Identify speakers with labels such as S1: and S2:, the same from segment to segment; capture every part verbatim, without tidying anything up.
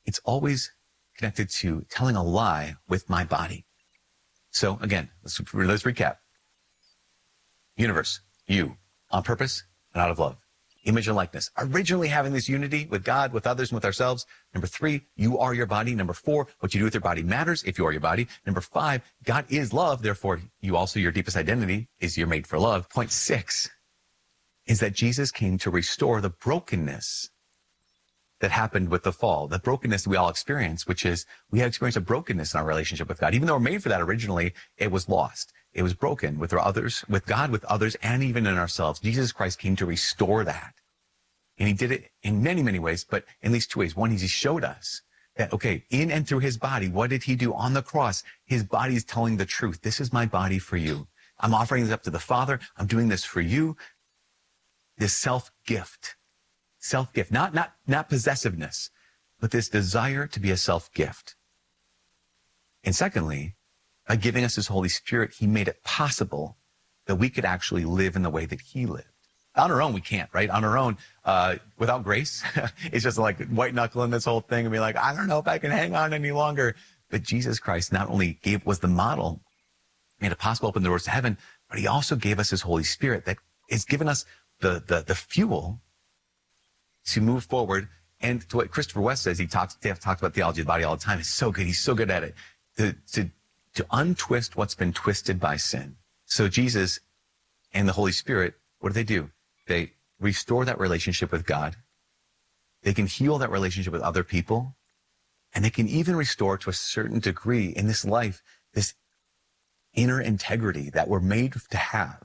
S1: it's always connected to telling a lie with my body. So again, let's, let's recap. Universe, you, on purpose and out of love. Image and likeness, originally having this unity with God, with others, and with ourselves. Number three, you are your body. Number four, what you do with your body matters if you are your body. Number five, God is love. Therefore, you also, your deepest identity is you're made for love. Point six is that Jesus came to restore the brokenness that happened with the fall, the brokenness we all experience, which is we have experienced a brokenness in our relationship with God. Even though we're made for that originally, it was lost. It was broken with our others, with God, with others, and even in ourselves. Jesus Christ came to restore that. And he did it in many, many ways, but in at least two ways. One, he showed us that, okay, in and through his body, what did he do on the cross? His body is telling the truth. This is my body for you. I'm offering this up to the Father. I'm doing this for you. This self-gift, self-gift, not, not, not possessiveness, but this desire to be a self-gift. And secondly, by giving us his Holy Spirit, he made it possible that we could actually live in the way that he lived. On our own, we can't, right? On our own, uh, without grace, it's just like white knuckling this whole thing and be like, I don't know if I can hang on any longer. But Jesus Christ not only gave, was the model, made it possible, open the doors to heaven, but he also gave us his Holy Spirit that is given us the, the, the fuel to move forward. And to what Christopher West says, he talks, he talks about theology of the body all the time. It's so good. He's so good at it. To, to, to untwist what's been twisted by sin. So Jesus and the Holy Spirit, what do they do? They restore that relationship with God. They can heal that relationship with other people. And they can even restore to a certain degree in this life, this inner integrity that we're made to have.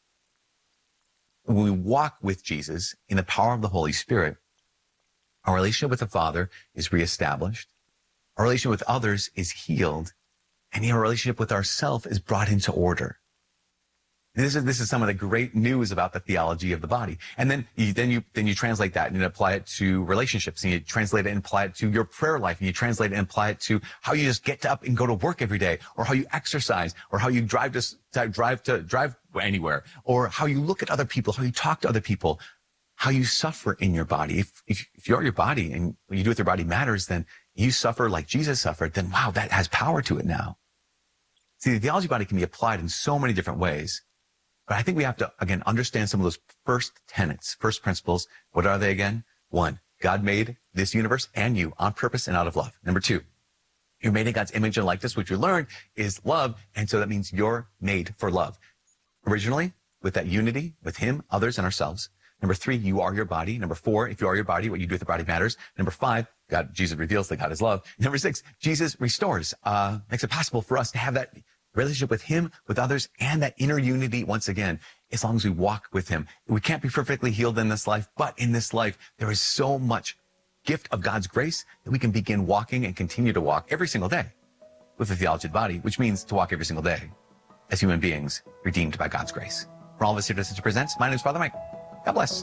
S1: When we walk with Jesus in the power of the Holy Spirit, our relationship with the Father is reestablished. Our relationship with others is healed. And our relationship with ourselves is brought into order. This is, this is some of the great news about the theology of the body. And then you, then you, then you translate that and you apply it to relationships, and you translate it and apply it to your prayer life, and you translate it and apply it to how you just get up and go to work every day, or how you exercise, or how you drive to, drive to, drive anywhere, or how you look at other people, how you talk to other people, how you suffer in your body. If, if, if you're your body and what you do with your body matters, then you suffer like Jesus suffered, then wow, that has power to it now. See, the theology body can be applied in so many different ways. But I think we have to, again, understand some of those first tenets, first principles. What are they again? One, God made this universe and you on purpose and out of love. Number two, you're made in God's image and likeness, which you learned is love. And so that means you're made for love. Originally, with that unity with him, others, and ourselves. Number three, you are your body. Number four, if you are your body, what you do with the body matters. Number five, God, Jesus reveals that God is love. Number six, Jesus restores, uh, makes it possible for us to have that relationship with him, with others, and that inner unity once again, as long as we walk with him. We can't be perfectly healed in this life, but in this life, there is so much gift of God's grace that we can begin walking and continue to walk every single day with the theology of the body, which means to walk every single day as human beings redeemed by God's grace. For all of us here at Ascension Presents, my name is Father Mike. God bless.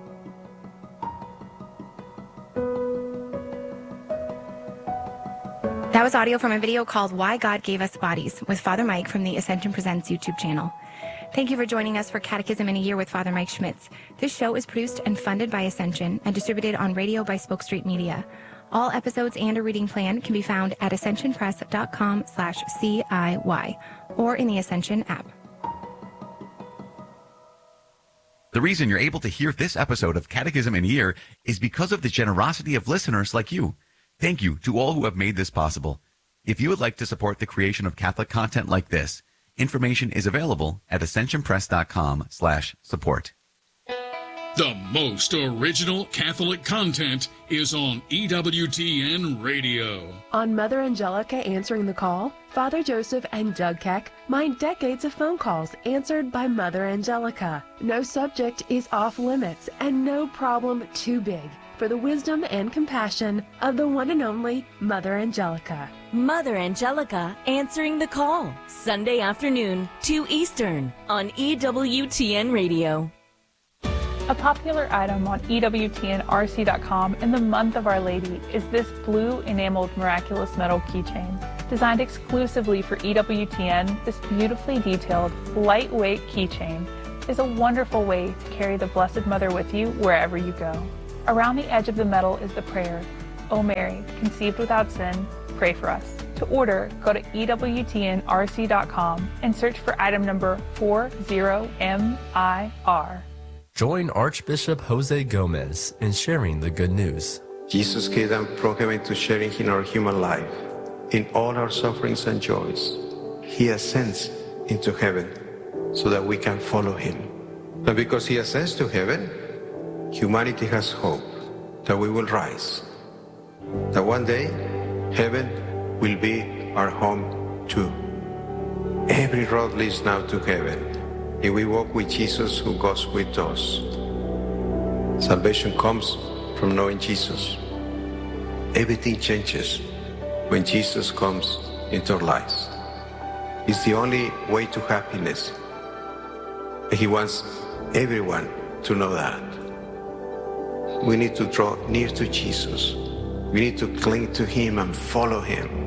S2: That was audio from a video called Why God Gave Us Bodies with Father Mike from the Ascension Presents YouTube channel. Thank you for joining us for Catechism in a Year with Father Mike Schmitz. This show is produced and funded by Ascension and distributed on radio by Spoke Street Media. All episodes and a reading plan can be found at ascensionpress.com slash CIY or in the Ascension app.
S3: The reason you're able to hear this episode of Catechism in a Year is because of the generosity of listeners like you. Thank you to all who have made this possible. If you would like to support the creation of Catholic content like this, information is available at ascensionpress.com slash support.
S4: The most original Catholic content is on E W T N Radio.
S5: On Mother Angelica Answering the Call, Father Joseph and Doug Keck mine decades of phone calls answered by Mother Angelica. No subject is off limits and no problem too big for the wisdom and compassion of the one and only Mother Angelica.
S6: Mother Angelica Answering the Call, Sunday afternoon, two Eastern, on E W T N Radio.
S7: A popular item on E W T N R C dot com in the month of Our Lady is this blue enameled miraculous metal keychain. Designed exclusively for E W T N, this beautifully detailed, lightweight keychain is a wonderful way to carry the Blessed Mother with you wherever you go. Around the edge of the metal is the prayer, O Mary, conceived without sin, pray for us. To order, go to E W T N R C dot com and search for item number four zero M I R.
S8: Join Archbishop Jose Gomez in sharing the good news.
S9: Jesus came down from heaven to sharing in our human life, in all our sufferings and joys. He ascends into heaven so that we can follow him. And because he ascends to heaven, humanity has hope that we will rise, that one day heaven will be our home too. Every road leads now to heaven if we walk with Jesus who goes with us. Salvation comes from knowing Jesus. Everything changes when Jesus comes into our lives. It's the only way to happiness. He wants everyone to know that. We need to draw near to Jesus. We need to cling to him and follow him.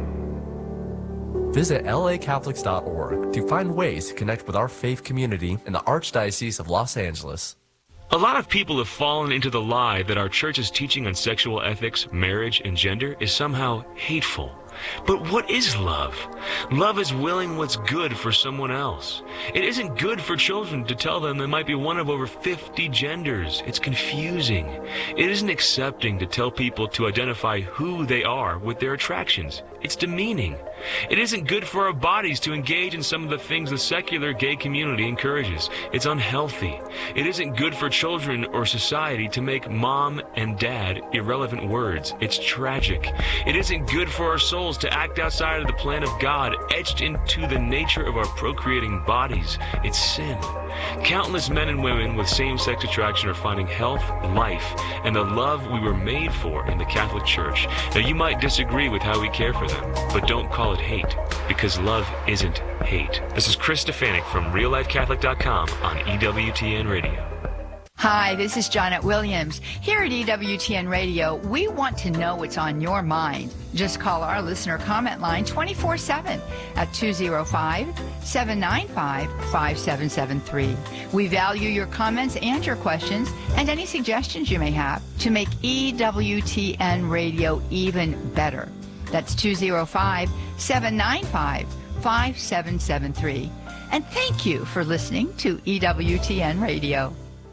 S8: Visit L A Catholics dot org to find ways to connect with our faith community in the Archdiocese of Los Angeles.
S10: A lot of people have fallen into the lie that our church's teaching on sexual ethics, marriage, and gender is somehow hateful. But what is love? Love is willing what's good for someone else. It isn't good for children to tell them they might be one of over fifty genders. It's confusing. It isn't accepting to tell people to identify who they are with their attractions. It's demeaning. It isn't good for our bodies to engage in some of the things the secular gay community encourages. It's unhealthy. It isn't good for children or society to make mom and dad irrelevant words. It's tragic. It isn't good for our souls to act outside of the plan of God, etched into the nature of our procreating bodies. It's sin. Countless men and women with same-sex attraction are finding health, life, and the love we were made for in the Catholic Church. Now, you might disagree with how we care for them, but don't call it hate, because love isn't hate. This is Chris Stefanik from real life catholic dot com on E W T N Radio.
S11: Hi, this is Janet Williams. Here at E W T N Radio, we want to know what's on your mind. Just call our listener comment line twenty-four seven at two oh five, seven nine five, five seven seven three. We value your comments and your questions and any suggestions you may have to make E W T N Radio even better. That's two oh five, seven nine five, five seven seven three. And thank you for listening to E W T N Radio.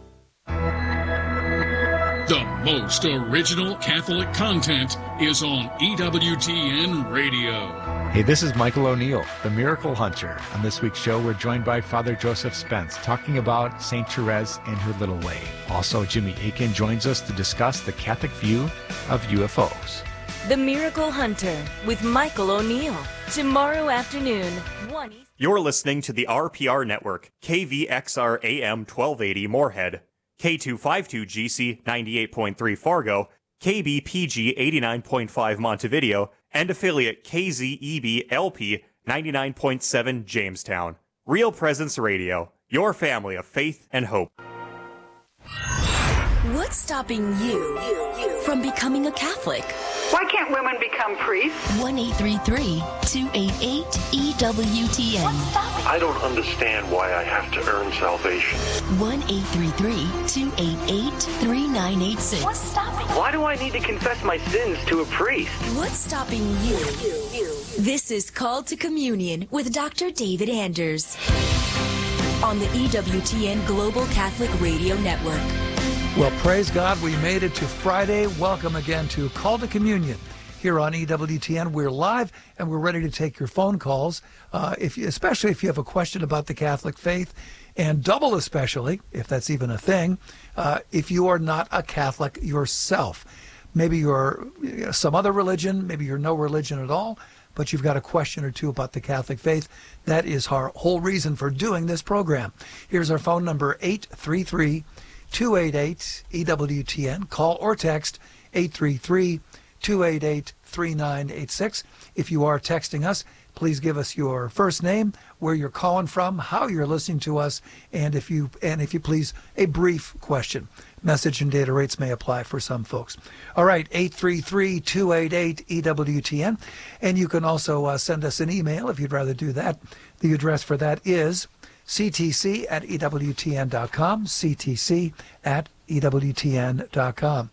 S4: The most original Catholic content is on E W T N Radio.
S12: Hey, this is Michael O'Neill, the Miracle Hunter. On this week's show, we're joined by Father Joseph Spence, talking about Saint Therese and her little way. Also, Jimmy Akin joins us to discuss the Catholic view of U F Os.
S6: The Miracle Hunter with Michael O'Neill. Tomorrow afternoon, one East.
S13: You're listening to the R P R Network, K V X R A M twelve eighty Moorhead, K two fifty-two G C ninety-eight point three Fargo, K B P G eighty-nine point five Montevideo, and affiliate K Z E B L P ninety-nine point seven Jamestown. Real Presence Radio, your family of faith and hope.
S6: What's stopping you from becoming a Catholic?
S14: Why can't women become priests?
S6: one eight three three, two eight eight, E W T N.
S15: I don't understand why I have to earn salvation.
S6: one eight three three, two eight eight, three nine eight six.
S14: What's stopping?
S16: Why do I need to confess my sins to a priest?
S6: What's stopping you? This is Called to Communion with Doctor David Anders on the E W T N Global Catholic Radio Network.
S17: Well, praise God, we made it to Friday. Welcome again to Call to Communion here on E W T N. We're live and we're ready to take your phone calls, uh, if you, especially if you have a question about the Catholic faith, and double especially, if that's even a thing, uh, if you are not a Catholic yourself. Maybe you're you know, some other religion, maybe you're no religion at all, but you've got a question or two about the Catholic faith. That is our whole reason for doing this program. Here's our phone number, eight three three, two eight eight, E W T N. Call or text eight three three, two eight eight, three nine eight six. If you are texting us, please give us your first name, where you're calling from, how you're listening to us, and if you and if you please, a brief question. Message and data rates may apply for some folks. All right, eight three three, two eight eight, E W T N. And you can also uh, send us an email if you'd rather do that. The address for that is C T C at E W T N dot com, C T C at E W T N dot com.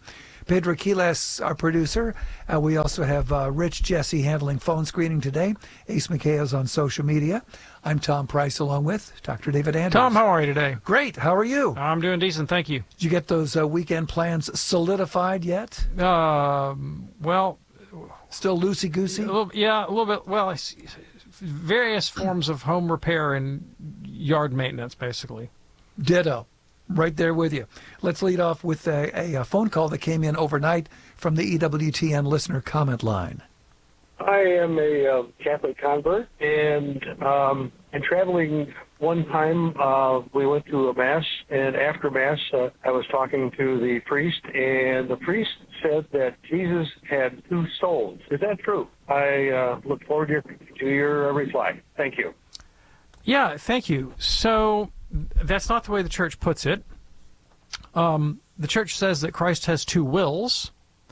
S17: Pedro Quiles, our producer. Uh, we also have uh, Rich Jesse handling phone screening today. Ace McKay on social media. I'm Tom Price along with Doctor David Anders.
S18: Tom, how are you today?
S17: Great. How are you?
S18: I'm doing decent, thank you.
S17: Did you get those uh, weekend plans solidified yet?
S18: Um, well...
S17: Still loosey-goosey?
S18: Yeah, a little bit. Well, it's various forms of home repair and yard maintenance, basically.
S17: Ditto. Right there with you. Let's lead off with a, a phone call that came in overnight from the E W T N listener comment line.
S19: I am a uh, Catholic convert, and um, in traveling one time, uh, we went to a Mass, and after Mass, uh, I was talking to the priest, and the priest said that Jesus had two souls. Is that true? I uh, look forward to your, to your uh, reply. Thank you.
S18: Yeah, thank you. So that's not the way the church puts it. Um, the church says that Christ has two wills.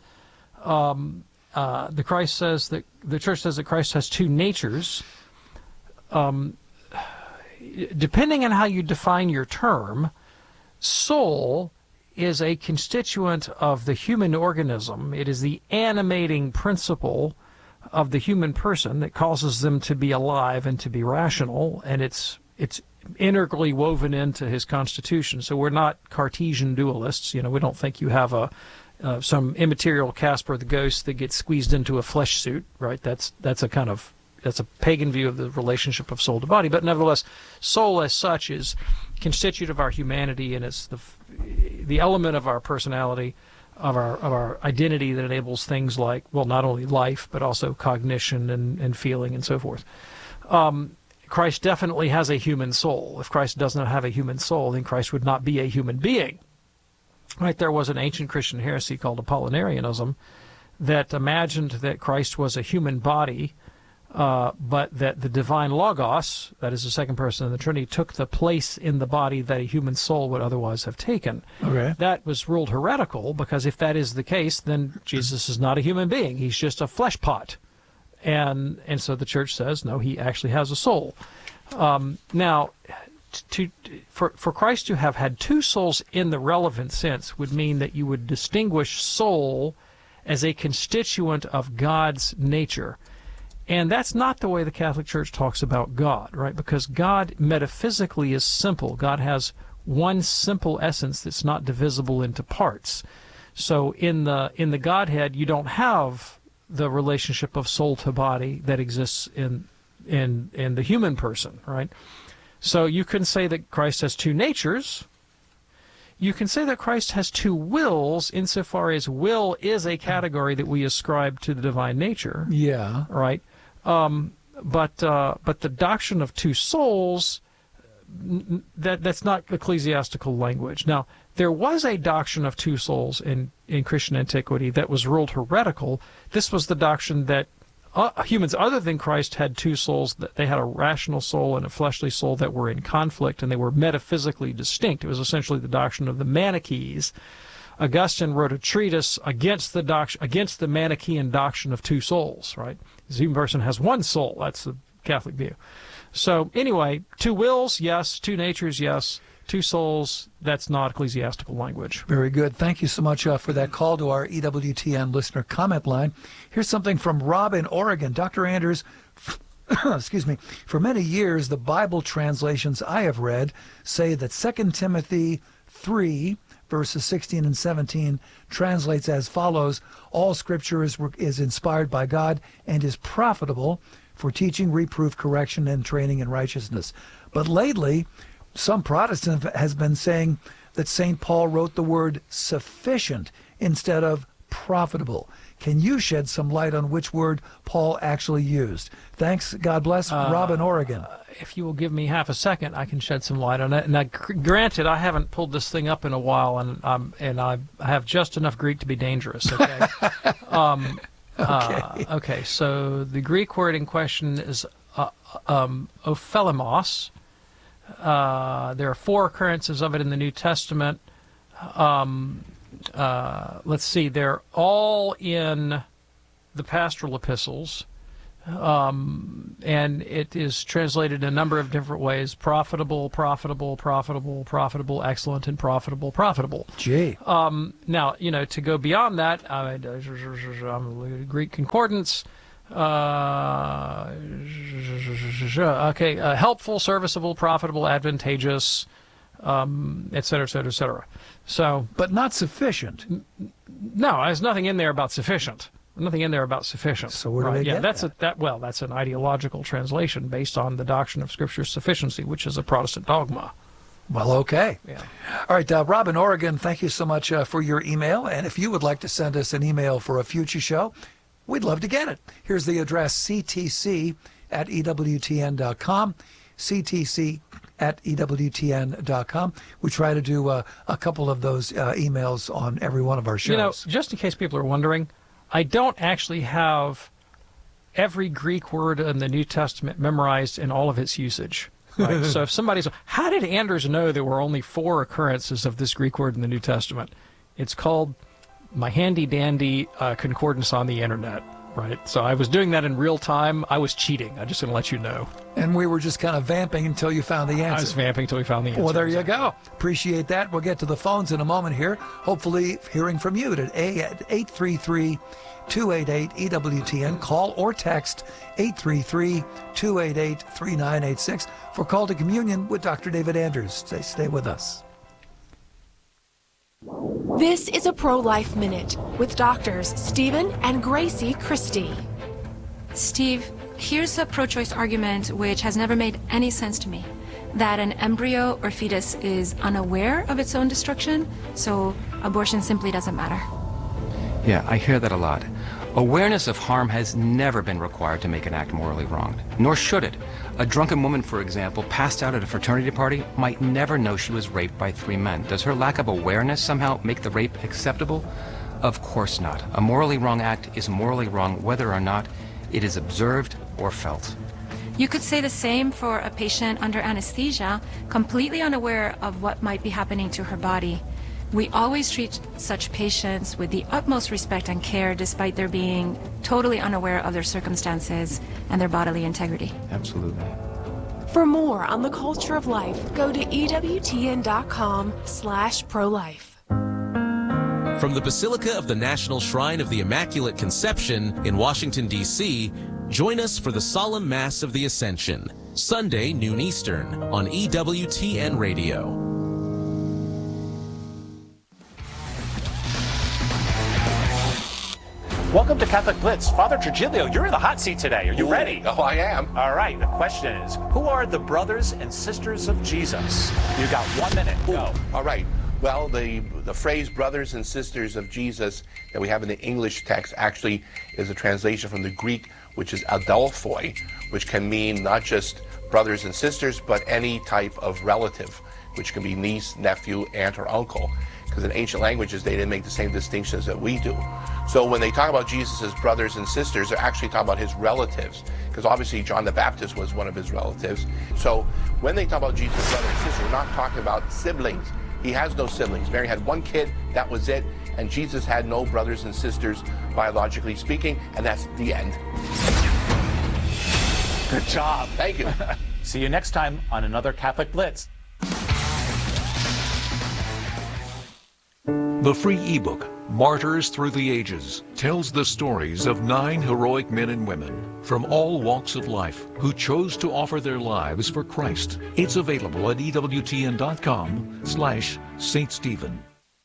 S18: Um, uh, the Christ says that the church says that Christ has two natures. Um, depending on how you define your term, soul is a constituent of the human organism. It is the animating principle of the human person that causes them to be alive and to be rational, and it's it's integrally woven into his constitution. So we're not Cartesian dualists. You know, we don't think you have a uh, some immaterial Casper the Ghost that gets squeezed into a flesh suit, right? That's that's a kind of that's a pagan view of the relationship of soul to body. But nevertheless, soul as such is constitutive of our humanity, and it's the the element of our personality, of our of our identity that enables things like, well, not only life but also cognition and, and feeling and so forth. Um, Christ definitely has a human soul. If Christ does not have a human soul, then Christ would not be a human being. Right? There was an ancient Christian heresy called Apollinarianism that imagined that Christ was a human body, uh, but that the divine Logos, that is the second person in the Trinity, took the place in the body that a human soul would otherwise have taken.
S17: Okay.
S18: That was ruled heretical, because if that is the case, then Jesus is not a human being. He's just a flesh pot. And and so the church says, no, he actually has a soul. Um, now, to, for, for Christ to have had two souls in the relevant sense would mean that you would distinguish soul as a constituent of God's nature. And that's not the way the Catholic Church talks about God, right? Because God metaphysically is simple. God has one simple essence that's not divisible into parts. So in the in the Godhead, you don't have the relationship of soul to body that exists in in in the human person, right? So you can say that Christ has two natures. You can say that Christ has two wills, insofar as will is a category that we ascribe to the divine nature.
S17: Yeah.
S18: Right? Um, but uh, but the doctrine of two souls, that that's not ecclesiastical language. Now, there was a doctrine of two souls in, in Christian antiquity that was ruled heretical. This was the doctrine that uh, humans other than Christ had two souls, that they had a rational soul and a fleshly soul that were in conflict, and they were metaphysically distinct. It was essentially the doctrine of the Manichees. Augustine wrote a treatise against the doc- against the Manichean doctrine of two souls, right? The human person has one soul. That's the Catholic view. So anyway, two wills, yes. Two natures, yes. Two souls, that's not ecclesiastical language.
S17: Very good. Thank you so much uh, for that call to our E W T N listener comment line. Here's something from Rob in Oregon. Doctor Anders, excuse me, for many years, the Bible translations I have read say that Second Timothy three, verses sixteen and seventeen, translates as follows: all Scripture is, is inspired by God and is profitable for teaching, reproof, correction, and training in righteousness. But lately, some Protestant has been saying that Saint Paul wrote the word sufficient instead of profitable. Can you shed some light on which word Paul actually used? Thanks. God bless.
S18: Uh,
S17: Rob in Oregon.
S18: If you will give me half a second, I can shed some light on it. Now, granted, I haven't pulled this thing up in a while, and um, and I have just enough Greek to be dangerous. Okay. um,
S17: okay.
S18: Uh, okay. So the Greek word in question is uh, um, ophelemos. Uh, there are four occurrences of it in the New Testament. Um, uh, let's see, they're all in the pastoral epistles. Um, and it is translated in a number of different ways: profitable, profitable, profitable, profitable, excellent, and profitable, profitable.
S17: Gee.
S18: Um, now, you know, to go beyond that, I mean, Greek concordance, uh, okay, uh, helpful, serviceable, profitable, advantageous, um, et cetera, et cetera, et cetera. So,
S17: but not sufficient.
S18: No, there's nothing in there about sufficient. Nothing in there about sufficient.
S17: So where do
S18: right.
S17: they
S18: yeah,
S17: get
S18: that's
S17: that?
S18: A, that? Well, that's an ideological translation based on the doctrine of Scripture's sufficiency, which is a Protestant dogma.
S17: Well, okay.
S18: Yeah.
S17: All right, uh, Rob in Oregon, thank you so much uh, for your email. And if you would like to send us an email for a future show, we'd love to get it. Here's the address, c t c at e w t n dot com, c t c at e w t n dot com. We try to do uh, a couple of those uh, emails on every one of our shows.
S18: You know, just in case people are wondering, I don't actually have every Greek word in the New Testament memorized in all of its usage. Right? So if somebody's, how did Anders know there were only four occurrences of this Greek word in the New Testament? It's called my handy-dandy uh, concordance on the internet. Right, so I was doing that in real time. I was cheating. I'm just going to let you know.
S17: And we were just kind of vamping until you found the answer.
S18: I was vamping until we found the answer.
S17: Well, there you go. Appreciate that. We'll get to the phones in a moment here. Hopefully hearing from you at eight three three, two eight eight, E W T N. Call or text eight three three, two eight eight, three nine eight six for Call to Communion with Doctor David Anders. Stay, stay with us.
S5: This is a Pro-Life Minute with doctors Stephen and Gracie Christie.
S20: Steve, here's a pro-choice argument which has never made any sense to me. That an embryo or fetus is unaware of its own destruction, so abortion simply doesn't matter.
S21: Yeah, I hear that a lot. Awareness of harm has never been required to make an act morally wrong, nor should it. A drunken woman, for example, passed out at a fraternity party might never know she was raped by three men. Does her lack of awareness somehow make the rape acceptable? Of course not. A morally wrong act is morally wrong whether or not it is observed or felt.
S20: You could say the same for a patient under anesthesia, completely unaware of what might be happening to her body. We always treat such patients with the utmost respect and care, despite their being totally unaware of their circumstances and their bodily integrity.
S21: Absolutely.
S5: For more on the culture of life, go to E W T N dot com slash pro-life.
S22: From the Basilica of the National Shrine of the Immaculate Conception in Washington, D C, join us for the Solemn Mass of the Ascension, Sunday, noon Eastern, on E W T N Radio.
S23: Welcome to Catholic Blitz. Father Trujillo, you're in the hot seat today. Are you
S24: Ooh,
S23: ready?
S24: Oh, I am.
S23: All right, the question is, who are the brothers and sisters of Jesus? You got one minute. Go.
S24: All right. Well, the, the phrase brothers and sisters of Jesus that we have in the English text actually is a translation from the Greek, which is adelphoi, which can mean not just brothers and sisters, but any type of relative, which can be niece, nephew, aunt, or uncle. Because in ancient languages, they didn't make the same distinctions that we do. So when they talk about Jesus' brothers and sisters, they're actually talking about his relatives. Because obviously John the Baptist was one of his relatives. So when they talk about Jesus' brother and sister, we're not talking about siblings. He has no siblings. Mary had one kid, that was it. And Jesus had no brothers and sisters, biologically speaking, and that's the end.
S23: Good job.
S24: Thank you.
S23: See you next time on another Catholic Blitz.
S25: The free ebook, Martyrs Through the Ages, tells the stories of nine heroic men and women from all walks of life who chose to offer their lives for Christ. It's available at E W T N dot com slash Saint Stephen.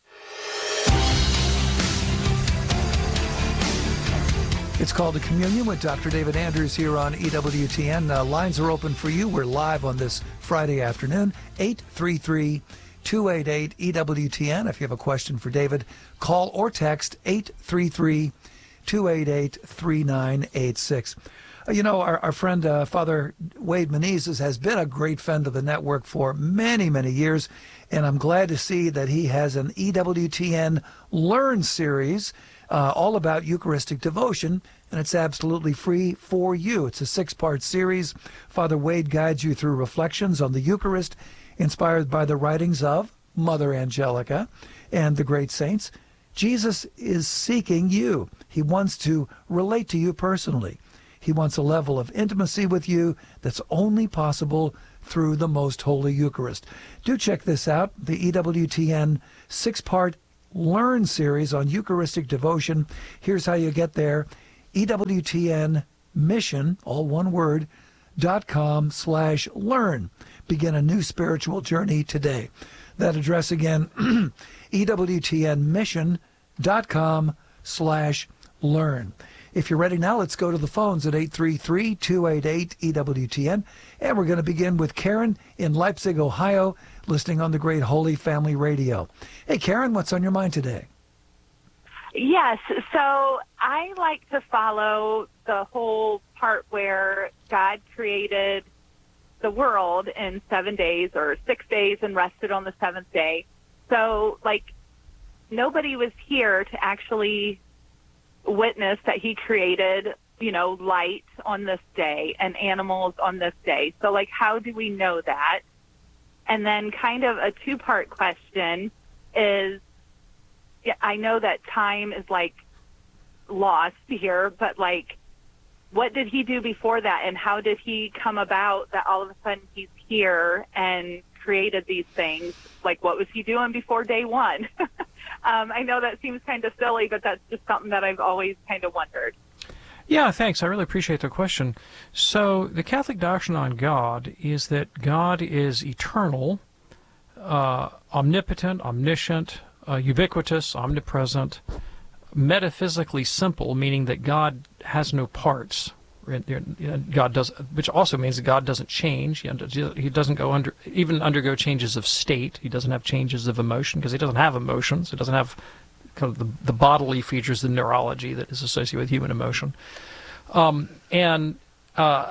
S17: It's called to Communion with Doctor David Anders here on E W T N. Uh, lines are open for you. We're live on this Friday afternoon, eight three three, two eight eight, E W T N. If you have a question for David, call or text eight three three, two eight eight, three nine eight six. Uh, you know, our, our friend uh, Father Wade Menezes has been a great friend of the network for many, many years, and I'm glad to see that he has an E W T N Learn series uh, all about Eucharistic devotion, and it's absolutely free for you. It's a six-part series. Father Wade guides you through reflections on the Eucharist, inspired by the writings of Mother Angelica and the great saints. Jesus is seeking you. He wants to relate to you personally. He wants a level of intimacy with you that's only possible through the Most Holy Eucharist. Do check this out, the E W T N six-part Learn series on Eucharistic devotion. Here's how you get there. E W T N mission, all one word, dot com slash learn. Begin a new spiritual journey today. That address again, E W T N mission dot com slash learn. If you're ready now, let's go to the phones at eight three three, two eight eight, E W T N. And we're going to begin with Karen in Leipzig, Ohio, listening on the Great Holy Family Radio. Hey, Karen, what's on your mind today?
S1: Yes, so I like to follow the whole part where God created the world in seven days or six days and rested on the seventh day. So, like, nobody was here to actually witness that he created, you know, light on this day and animals on this day. So, like, how do we know that? And then kind of a two-part question is, yeah, I know that time is, like, lost here, but, like, what did he do before that, and how did he come about that all of a sudden he's here and created these things? Like, what was he doing before day one? um, I know that seems kind of silly, but that's just something that I've always kind of wondered.
S18: Yeah, thanks. I really appreciate the question. So the Catholic doctrine on God is that God is eternal, uh, omnipotent, omniscient, uh, ubiquitous, omnipresent, metaphysically simple, meaning that God has no parts. God does, which also means that God doesn't change. He doesn't go under, even undergo changes of state. He doesn't have changes of emotion because he doesn't have emotions. He doesn't have kind of the, the bodily features, the neurology that is associated with human emotion. Um, and uh,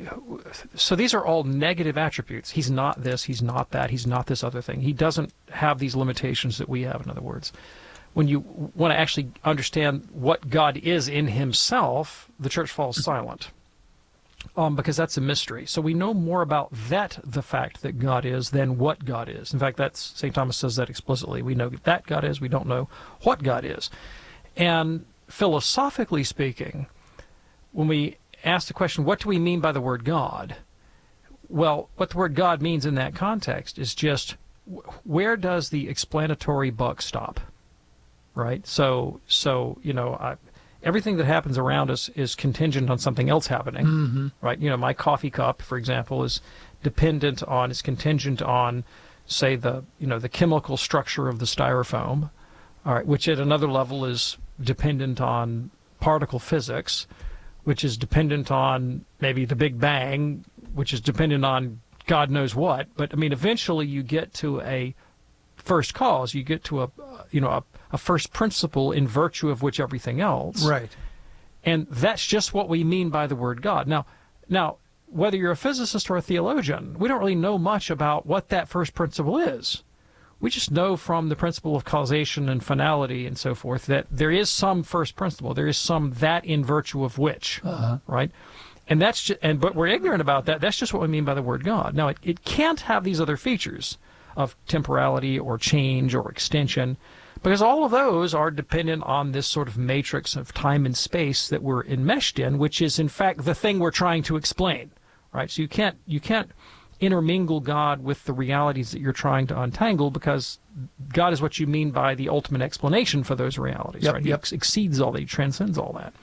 S18: so these are all negative attributes. He's not this, he's not that, he's not this other thing. He doesn't have these limitations that we have, in other words. When you want to actually understand what God is in himself, the church falls silent, um, because that's a mystery. So we know more about that, the fact that God is, than what God is. In fact, that's Saint Thomas says that explicitly. We know that God is, we don't know what God is. And philosophically speaking, when we ask the question, what do we mean by the word God? Well, what the word God means in that context is just, where does the explanatory buck stop? Right? So, so you know, I, everything that happens around us is contingent on something else happening.
S17: Mm-hmm.
S18: Right? You know, my coffee cup, for example, is dependent on, is contingent on, say, the, you know, the chemical structure of the styrofoam, all right, which at another level is dependent on particle physics, which is dependent on maybe the Big Bang, which is dependent on God knows what. But, I mean, eventually you get to a first cause, you get to a, you know, a, a first principle in virtue of which everything else.
S17: Right.
S18: And that's just what we mean by the word God. Now, now, whether you're a physicist or a theologian, we don't really know much about what that first principle is. We just know from the principle of causation and finality and so forth that there is some first principle. There is some that in virtue of which,
S17: uh-huh.
S18: right? And that's just, and but we're ignorant about that. That's just what we mean by the word God. Now, it, it can't have these other features of temporality or change or extension, because all of those are dependent on this sort of matrix of time and space that we're enmeshed in, which is in fact the thing we're trying to explain, right? So you can't you can't intermingle God with the realities that you're trying to untangle, because God is what you mean by the ultimate explanation for those realities,
S17: yep,
S18: right?
S17: Yep.
S18: He ex- exceeds all that, he transcends all that.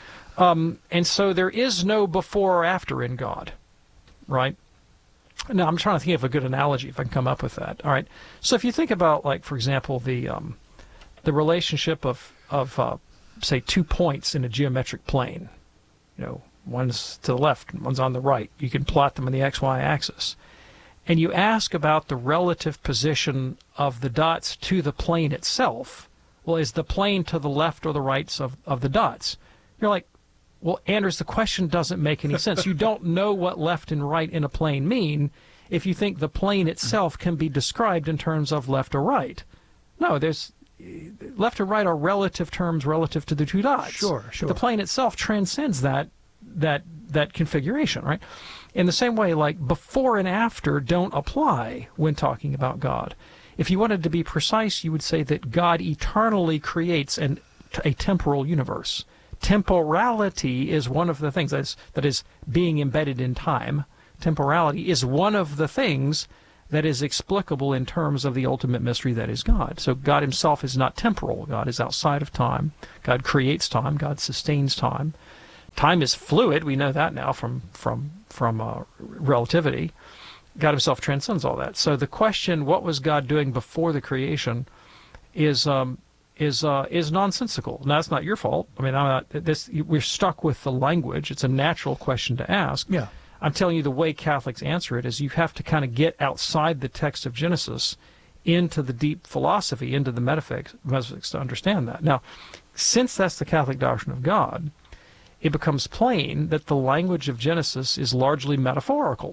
S18: Um, and so there is no before or after in God, right? Now, I'm trying to think of a good analogy if I can come up with that. All right. So if you think about, like, for example, the um, the relationship of, of uh, say, two points in a geometric plane, you know, one's to the left and one's on the right. You can plot them on the x y axis. And you ask about the relative position of the dots to the plane itself. Well, is the plane to the left or the right of, of the dots? You're like, well, Anders, the question doesn't make any sense. You don't know what left and right in a plane mean if you think the plane itself can be described in terms of left or right. No, there's left or right are relative terms relative to the two dots.
S17: Sure, sure.
S18: The plane itself transcends that that that configuration, right? In the same way, like, before and after don't apply when talking about God. If you wanted to be precise, you would say that God eternally creates an, a temporal universe. temporality is one of the things that is, that is being embedded in time. Temporality is one of the things that is explicable in terms of the ultimate mystery that is God. So God himself is not temporal. God is outside of time. God creates time. God sustains time. Time is fluid. We know that now from from from uh, relativity. God himself transcends all that. So the question, what was God doing before the creation, is um, is uh, is nonsensical. Now, that's not your fault. I mean, I'm not, this we're stuck with the language. It's a natural question to ask.
S17: Yeah.
S18: I'm telling you, the way Catholics answer it is you have to kind of get outside the text of Genesis into the deep philosophy, into the metaphysics, metaphysics to understand that. Now, since that's the Catholic doctrine of God, it becomes plain that the language of Genesis is largely metaphorical.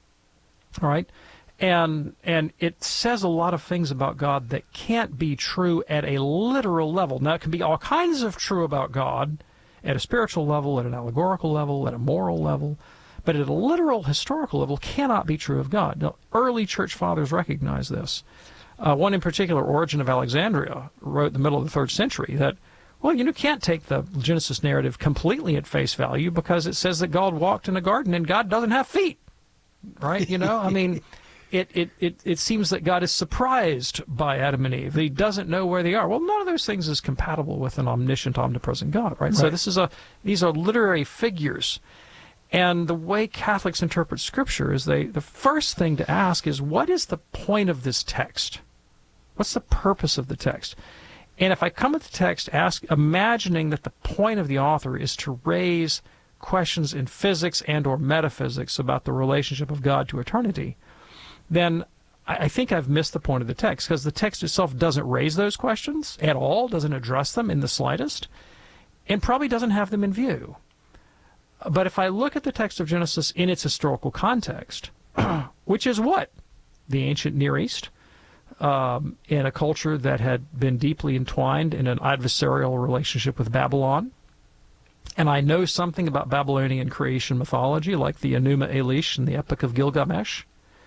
S18: All right? And and it says a lot of things about God that can't be true at a literal level. Now, it can be all kinds of true about God at a spiritual level, at an allegorical level, at a moral level, but at a literal historical level cannot be true of God. Now, early church fathers recognized this. Uh, one in particular, Origen of Alexandria, wrote in the middle of the third century that, well, you can't take the Genesis narrative completely at face value because it says that God walked in a garden and God doesn't have feet, right? You know, I mean, it, it, it, it seems that God is surprised by Adam and Eve. He doesn't know where they are. Well, none of those things is compatible with an omniscient, omnipresent God, right? right. So this is a these are literary figures. And the way Catholics interpret Scripture is they the first thing to ask is, what is the point of this text? What's the purpose of the text? And if I come at the text ask, imagining that the point of the author is to raise questions in physics and or metaphysics about the relationship of God to eternity, then I think I've missed the point of the text, because the text itself doesn't raise those questions at all, doesn't address them in the slightest, and probably doesn't have them in view. But if I look at the text of Genesis in its historical context, which is what? The ancient Near East, um, in a culture that had been deeply entwined in an adversarial relationship with Babylon. And I know something about Babylonian creation mythology, like the Enuma Elish and the Epic of Gilgamesh.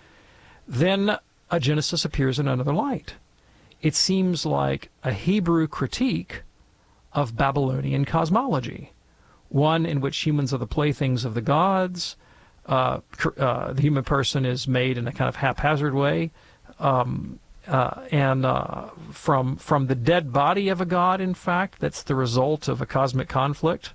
S18: Then a Genesis appears in another light. It seems like a Hebrew critique of Babylonian cosmology. One in which humans are the playthings of the gods, uh, uh, the human person is made in a kind of haphazard way, um, uh, and uh, from from the dead body of a god, in fact, that's the result of a cosmic conflict.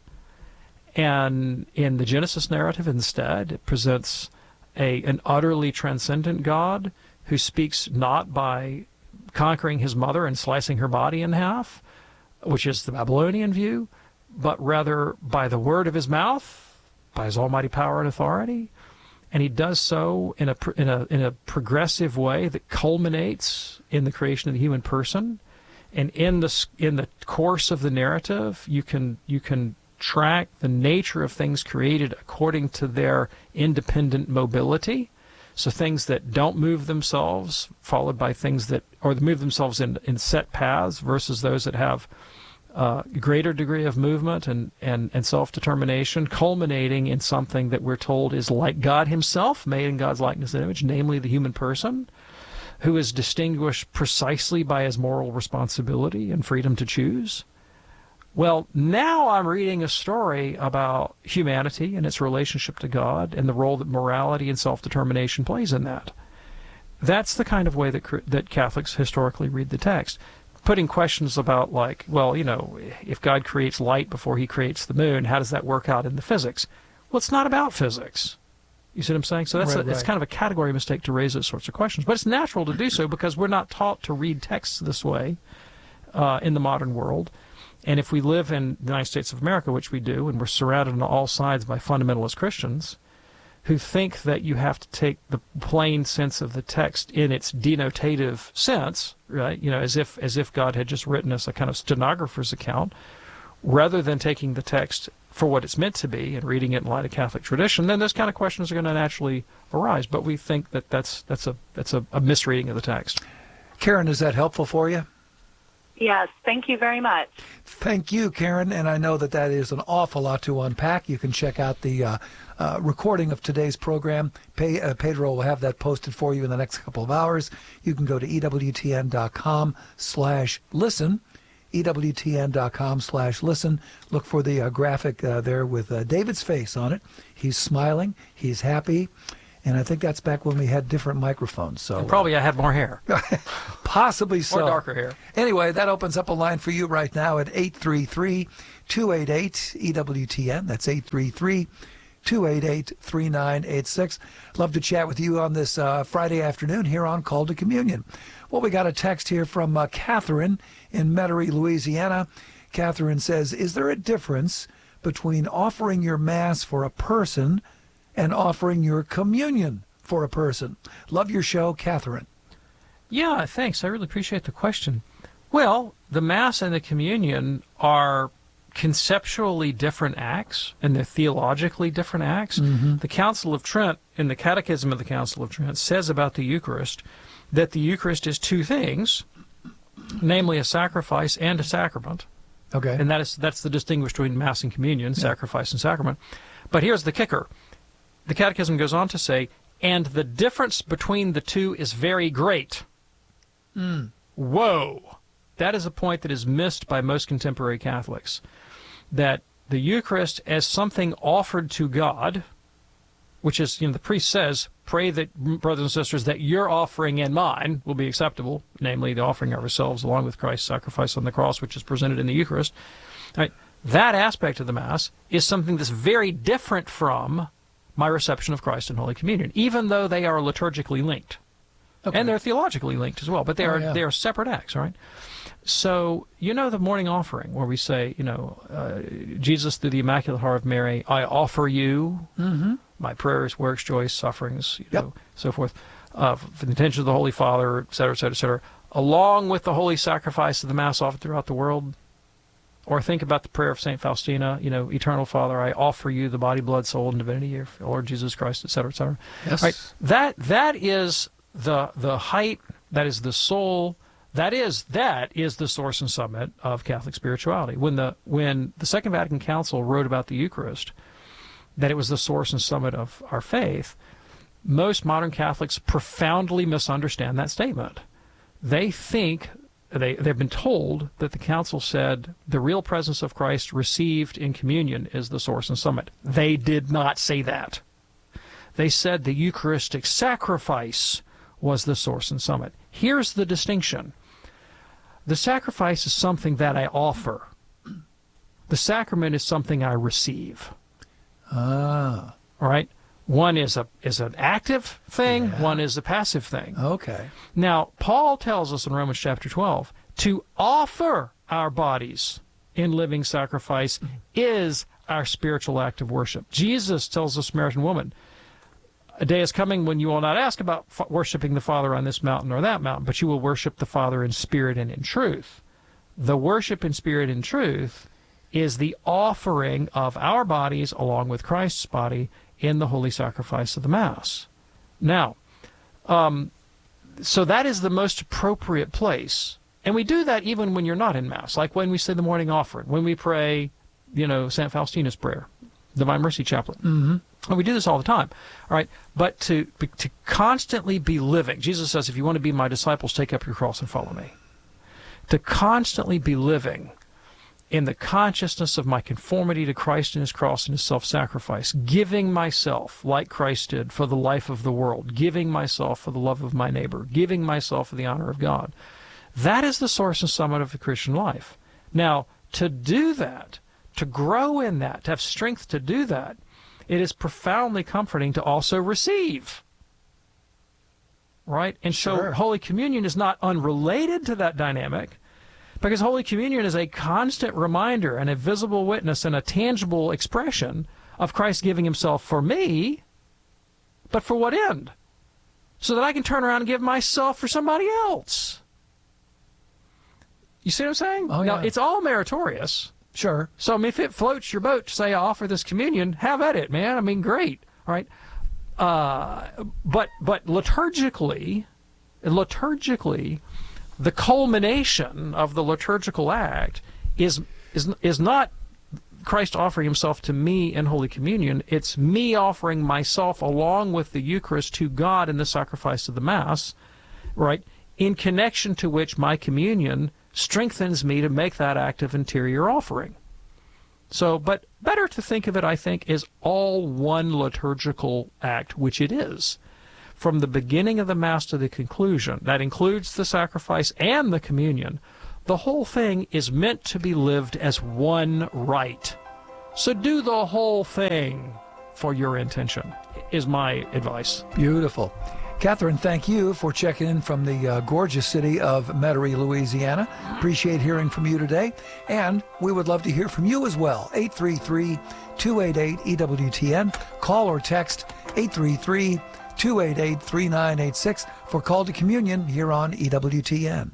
S18: And in the Genesis narrative, instead, it presents a an utterly transcendent God who speaks not by conquering his mother and slicing her body in half, which is the Babylonian view, but rather by the word of his mouth, by his almighty power and authority. And he does so in a, in a, in a progressive way that culminates in the creation of the human person. And in the, in the course of the narrative, you can, you can track the nature of things created according to their independent mobility. So things that don't move themselves, followed by things that, or move themselves in, in set paths versus those that have Uh, greater degree of movement and, and, and self-determination, culminating in something that we're told is like God himself, made in God's likeness and image, namely the human person, who is distinguished precisely by his moral responsibility and freedom to choose. Well, now I'm reading a story about humanity and its relationship to God and the role that morality and self-determination plays in that. That's the kind of way that that Catholics historically read the text. Putting questions about, like, well, you know, if God creates light before he creates the moon, how does that work out in the physics? Well, it's not about physics. You see what I'm saying? So that's
S17: right,
S18: a,
S17: right.
S18: it's kind of a category mistake to raise those sorts of questions. But it's natural to do so because we're not taught to read texts this way uh, in the modern world. And if we live in the United States of America, which we do, and we're surrounded on all sides by fundamentalist Christians who think that you have to take the plain sense of the text in its denotative sense, right? You know, as if as if God had just written us a kind of stenographer's account, rather than taking the text for what it's meant to be and reading it in light of Catholic tradition, then those kind of questions are going to naturally arise. But we think that that's that's a that's a, a misreading of the text.
S17: Karen, is that helpful for you?
S1: Yes, thank you very much.
S17: Thank you, Karen, and I know that that is an awful lot to unpack. You can check out the uh, uh, recording of today's program. Pe- uh, Pedro will have that posted for you in the next couple of hours. You can go to E W T N dot com slash listen. E W T N dot com slash listen. Look for the uh, graphic uh, there with uh, David's face on it. He's smiling. He's happy. And I think that's back when we had different microphones. So
S18: and probably uh, I had more hair.
S17: Possibly so.
S18: Or darker hair.
S17: Anyway, that opens up a line for you right now at eight three three, two eight eight, E W T N. That's eight three three, two eight eight, three nine eight six. Love to chat with you on this uh, Friday afternoon here on Call to Communion. Well, we got a text here from uh, Catherine in Metairie, Louisiana. Catherine says, is there a difference between offering your Mass for a person and offering your communion for a person? Love your show, Catherine.
S18: Yeah, thanks. I really appreciate the question. Well, the Mass and the communion are conceptually different acts, and they're theologically different acts.
S17: Mm-hmm.
S18: The Council of Trent, in the Catechism of the Council of Trent, says about the Eucharist that the Eucharist is two things, namely a sacrifice and a sacrament.
S17: Okay.
S18: And that is that's the distinction between Mass and communion, yeah. Sacrifice and sacrament. But here's the kicker. The Catechism goes on to say, and the difference between the two is very great.
S17: Mm.
S18: Whoa! That is a point that is missed by most contemporary Catholics. That the Eucharist as something offered to God, which is, you know, the priest says, pray that, brothers and sisters, that your offering and mine will be acceptable, namely the offering of ourselves along with Christ's sacrifice on the cross, which is presented in the Eucharist. Right? That aspect of the Mass is something that's very different from my reception of Christ in Holy Communion, even though they are liturgically linked. Okay. And they're theologically linked as well, but they
S17: oh,
S18: are
S17: yeah.
S18: they are separate acts, all right? So, you know the morning offering where we say, you know, uh, Jesus through the Immaculate Heart of Mary, I offer you
S17: mm-hmm.
S18: my prayers, works, joys, sufferings, you
S17: yep.
S18: know, so forth, uh, for the intention of the Holy Father, et cetera, et cetera, et cetera, along with the holy sacrifice of the Mass offered throughout the world. Or think about the prayer of Saint Faustina, you know, Eternal Father, I offer you the body, blood, soul, and divinity of Lord Jesus Christ, et cetera, et cetera.
S17: Yes.
S18: Right? That, that is the the height, that is the soul, that is that is the source and summit of Catholic spirituality. When the when the Second Vatican Council wrote about the Eucharist, that it was the source and summit of our faith, most modern Catholics profoundly misunderstand that statement. They think They, they've been told that the Council said the real presence of Christ received in communion is the source and summit. They did not say that. They said the Eucharistic sacrifice was the source and summit. Here's the distinction. The sacrifice is something that I offer. The sacrament is something I receive.
S17: Ah.
S18: All right? One is a is an active thing,
S17: yeah.
S18: One is a passive thing.
S17: Okay.
S18: Now, Paul tells us in Romans chapter twelve to offer our bodies in living sacrifice is our spiritual act of worship. Jesus tells the Samaritan woman, a day is coming when you will not ask about f- worshiping the Father on this mountain or that mountain, but you will worship the Father in spirit and in truth. The worship in spirit and truth is the offering of our bodies along with Christ's body in the holy sacrifice of the Mass. Now, um, so that is the most appropriate place. And we do that even when you're not in Mass, like when we say the morning offering, when we pray, you know, Saint Faustina's prayer, Divine Mercy Chaplet.
S17: Mm-hmm.
S18: And we do this all the time, all right? But to, to constantly be living, Jesus says, if you want to be my disciples, take up your cross and follow me. To constantly be living in the consciousness of my conformity to Christ and his cross and his self-sacrifice, giving myself, like Christ did, for the life of the world, giving myself for the love of my neighbor, giving myself for the honor of God. That is the source and summit of the Christian life. Now, to do that, to grow in that, to have strength to do that, it is profoundly comforting to also receive. Right? And so
S17: Sure.
S18: Holy Communion is not unrelated to that dynamic, because Holy Communion is a constant reminder and a visible witness and a tangible expression of Christ giving himself for me, but for what end? So that I can turn around and give myself for somebody else. You see what I'm saying?
S17: Oh,
S18: now,
S17: yeah.
S18: it's all meritorious.
S17: Sure.
S18: So I mean, if it floats your boat to say, I offer this communion, have at it, man. I mean, great. All right. Uh, but, but liturgically, liturgically, the culmination of the liturgical act is is is not Christ offering himself to me in Holy Communion. It's me offering myself along with the Eucharist to God in the sacrifice of the Mass, right? In connection to which my communion strengthens me to make that act of interior offering. So, but better to think of it, I think, as all one liturgical act, which it is. From the beginning of the Mass to the conclusion, that includes the sacrifice and the communion, the whole thing is meant to be lived as one rite. So do the whole thing for your intention, is my advice.
S17: Beautiful. Catherine, thank you for checking in from the uh, gorgeous city of Metairie, Louisiana. Appreciate hearing from you today. And we would love to hear from you as well. eight three three, two eight eight, E W T N. Call or text eight three three, two eight eight, three nine eight six for Call to Communion here on E W T N.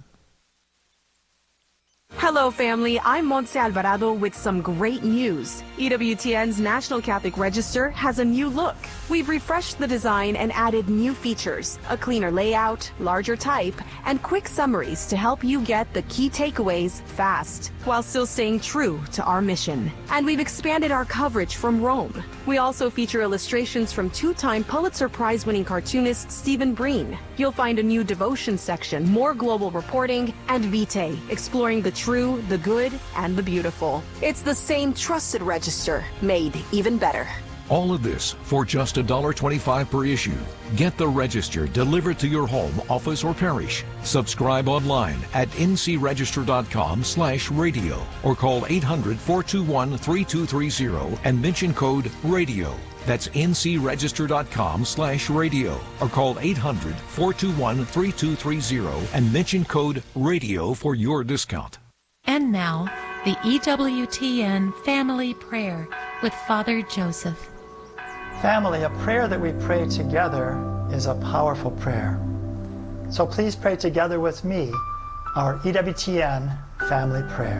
S2: Hello, family. I'm Montse Alvarado with some great news. E W T N's National Catholic Register has a new look. We've refreshed the design and added new features, a cleaner layout, larger type, and quick summaries to help you get the key takeaways fast, while still staying true to our mission. And we've expanded our coverage from Rome. We also feature illustrations from two-time Pulitzer Prize-winning cartoonist Stephen Breen. You'll find a new devotion section, more global reporting, and Vitae, exploring the true, the good, and the beautiful. It's the same trusted register, made even better.
S25: All of this for just one dollar twenty-five per issue. Get the Register delivered to your home, office, or parish. Subscribe online at n c register dot com slash radio or call eight hundred, four two one, three two three zero and mention code RADIO. That's n c register dot com slash radio or call eight hundred, four two one, three two three zero and mention code RADIO for your discount.
S3: And now, the E W T N Family Prayer with Father Joseph.
S7: Family, a prayer that we pray together is a powerful prayer. So please pray together with me our E W T N Family Prayer.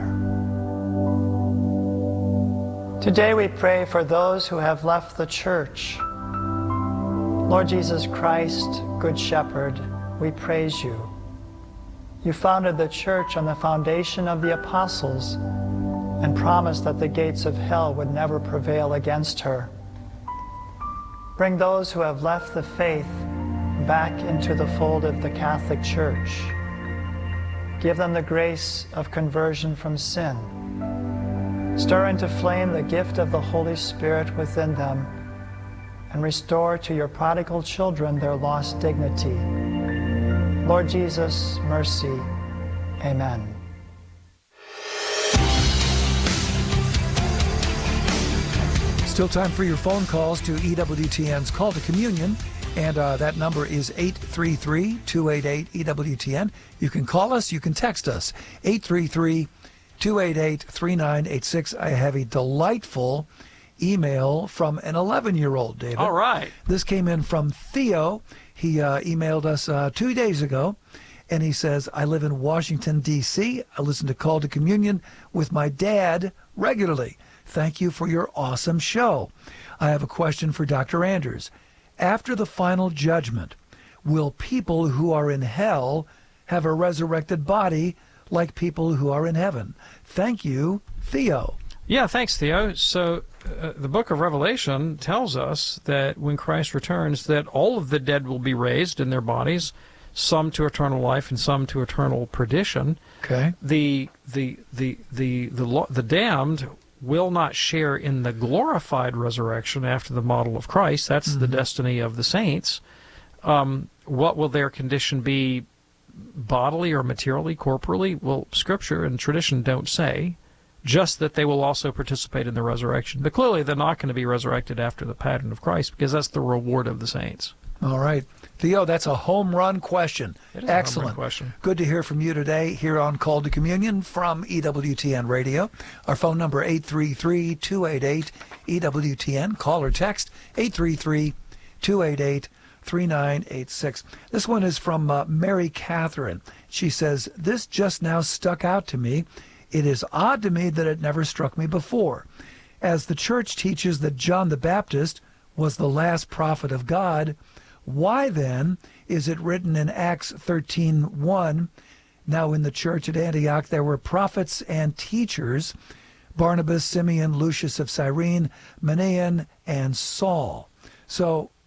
S7: Today we pray for those who have left the church. Lord Jesus Christ, Good Shepherd, we praise you. You founded the church on the foundation of the apostles and promised that the gates of hell would never prevail against her. Bring those who have left the faith back into the fold of the Catholic Church. Give them the grace of conversion from sin. Stir into flame the gift of the Holy Spirit within them and restore to your prodigal children their lost dignity. Lord Jesus, mercy. Amen.
S17: Still time for your phone calls to E W T N's Call to Communion, and uh, that number is eight three three, two eight eight, E W T N. You can call us, you can text us, eight three three, two eight eight, three nine eight six. I have a delightful email from an eleven-year-old, David.
S18: All right.
S17: This came in from Theo. He uh, emailed us uh, two days ago, and he says, I live in Washington, D C I listen to Call to Communion with my dad regularly. Thank you for your awesome show. I have a question for Doctor Anders. After the final judgment, will people who are in hell have a resurrected body like people who are in heaven? Thank you, Theo.
S18: Yeah, thanks, Theo. So uh, the book of Revelation tells us that when Christ returns, that all of the dead will be raised in their bodies, some to eternal life and some to eternal perdition.
S17: Okay.
S18: The the the the the, the, the damned will not share in the glorified resurrection after the model of Christ. That's mm-hmm. the destiny of the saints. Um, what will their condition be, bodily or materially, corporally? Well, Scripture and tradition don't say, just that they will also participate in the resurrection. But clearly they're not going to be resurrected after the pattern of Christ, because that's the reward of the saints.
S17: All right. Theo, that's a home run question.
S18: It is
S17: Excellent.
S18: A home run question.
S17: Good to hear from you today here on Call to Communion from E W T N Radio. Our phone number eight three three, two eight eight, E W T N. Call or text eight three three, two eight eight, three nine eight six. This one is from uh, Mary Catherine. She says, this just now stuck out to me. It is odd to me that it never struck me before. As the church teaches that John the Baptist was the last prophet of God, why then is it written in Acts thirteen one, now in the church at Antioch there were prophets and teachers, Barnabas, Simeon, Lucius of Cyrene, Manaen, and Saul. So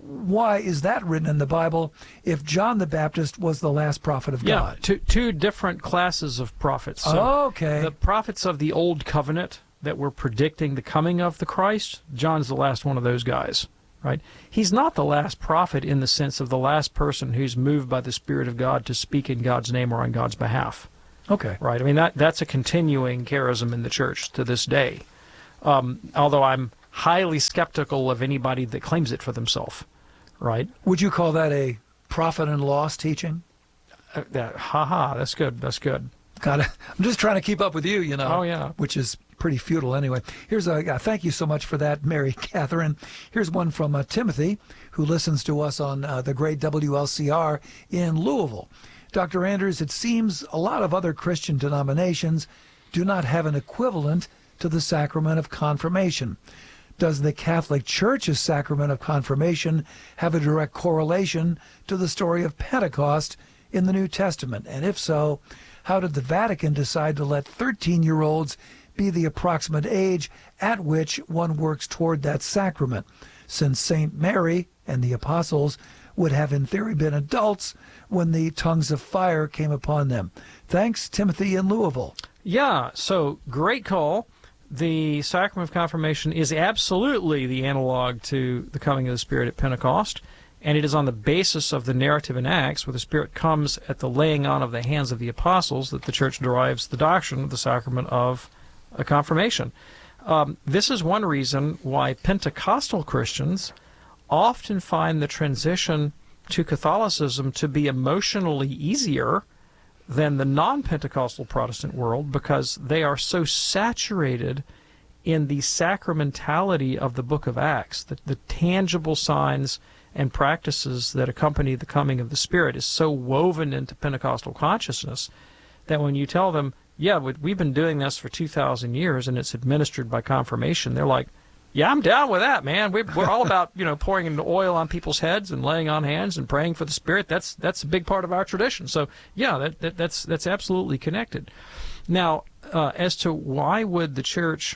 S17: why is that written in the Bible if John the Baptist was the last prophet of
S18: yeah,
S17: God?
S18: Two, two different classes of prophets. So
S17: oh, okay.
S18: The prophets of the Old Covenant that were predicting the coming of the Christ, John's the last one of those guys, right? He's not the last prophet in the sense of the last person who's moved by the Spirit of God to speak in God's name or on God's behalf.
S17: Okay.
S18: Right? I mean, that that's a continuing charism in the church to this day. Um, although I'm highly skeptical of anybody that claims it for themselves, right?
S17: Would you call that a prophet-in-law teaching?
S18: Uh, that, ha-ha, that's good, that's good.
S17: Got it. I'm just trying to keep up with you, you know.
S18: Oh, yeah.
S17: Which is pretty futile anyway. Here's a, uh, thank you so much for that, Mary Catherine. Here's one from uh, Timothy, who listens to us on uh, the great W L C R in Louisville. Doctor Anders, it seems a lot of other Christian denominations do not have an equivalent to the sacrament of confirmation. Does the Catholic Church's sacrament of confirmation have a direct correlation to the story of Pentecost in the New Testament? And if so, how did the Vatican decide to let thirteen-year-olds be the approximate age at which one works toward that sacrament, since Saint Mary and the apostles would have in theory been adults when the tongues of fire came upon them? Thanks, Timothy in Louisville.
S18: Yeah, so great call. The sacrament of confirmation is absolutely the analog to the coming of the Spirit at Pentecost, and it is on the basis of the narrative in Acts, where the Spirit comes at the laying on of the hands of the apostles, that the Church derives the doctrine of the sacrament of a confirmation. Um, this is one reason why Pentecostal Christians often find the transition to Catholicism to be emotionally easier than the non-Pentecostal Protestant world, because they are so saturated in the sacramentality of the book of Acts, the, the tangible signs and practices that accompany the coming of the Spirit is so woven into Pentecostal consciousness that when you tell them, yeah, we've been doing this for two thousand years and it's administered by confirmation, they're like, yeah, I'm down with that, man. We're, we're all about, you know, pouring in oil on people's heads and laying on hands and praying for the Spirit. That's that's a big part of our tradition. So, yeah, that, that that's that's absolutely connected. Now, uh, as to why would the Church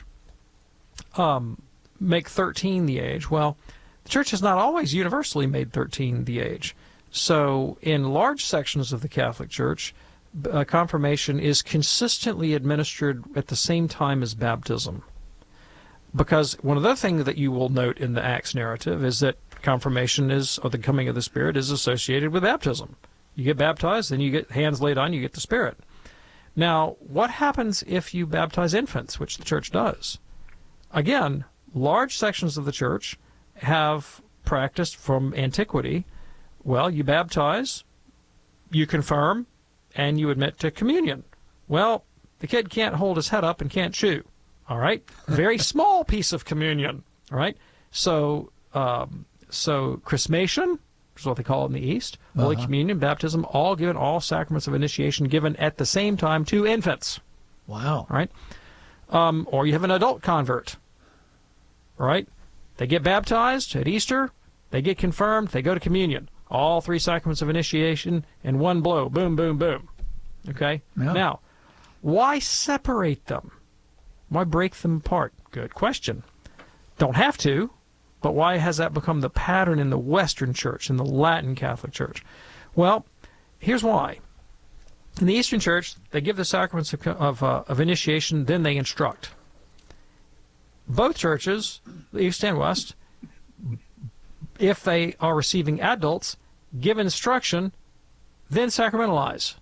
S18: um, make thirteen the age? Well, the Church has not always universally made thirteen the age. So, in large sections of the Catholic Church, uh, confirmation is consistently administered at the same time as baptism. Because one of the things that you will note in the Acts narrative is that confirmation is, or the coming of the Spirit, is associated with baptism. You get baptized, then you get hands laid on, you get the Spirit. Now, what happens if you baptize infants, which the Church does? Again, large sections of the Church have practiced from antiquity. Well, you baptize, you confirm, and you admit to communion. Well, the kid can't hold his head up and can't chew. All right, very small piece of communion. All right, so um, so chrismation, which is what they call it in the East, uh-huh. Holy Communion, baptism, all given, all sacraments of initiation given at the same time to infants.
S17: Wow.
S18: All right, um, or you have an adult convert. All right, they get baptized at Easter, they get confirmed, they go to communion. All three sacraments of initiation in one blow. Boom, boom, boom. Okay. Yeah. Now, why separate them? Why break them apart? Good question. Don't have to, but why has that become the pattern in the Western Church, in the Latin Catholic Church? Well, here's why. In the Eastern Church, they give the sacraments of, of, uh, of initiation, then they instruct. Both churches, the East and West, if they are receiving adults, give instruction, then sacramentalize.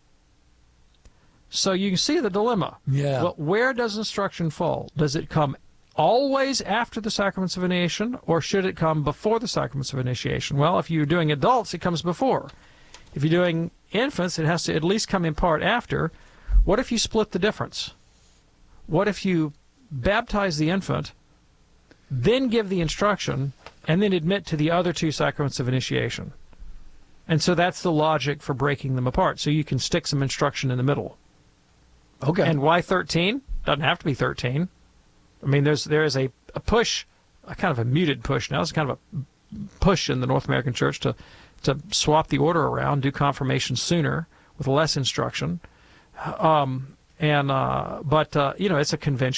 S18: So you can see the dilemma.
S17: Yeah.
S18: Well, where does instruction fall? Does it come always after the sacraments of initiation, or should it come before the sacraments of initiation? Well, if you're doing adults, it comes before. If you're doing infants, it has to at least come in part after. What if you split the difference? What if you baptize the infant, then give the instruction, and then admit to the other two sacraments of initiation? And so that's the logic for breaking them apart. So you can stick some instruction in the middle.
S17: Okay.
S18: And why thirteen? Doesn't have to be thirteen. I mean, there's there is a, a push, a kind of a muted push now. It's kind of a push in the North American Church to, to swap the order around, do confirmation sooner with less instruction. Um, and uh, but, uh, you know, it's a convention.